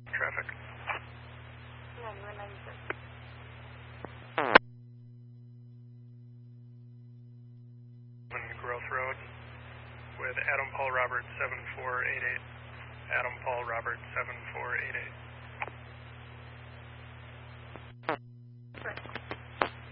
Traffic. 9196. Growth Road with Adam Paul Robert 7488. Adam Paul Robert 7488.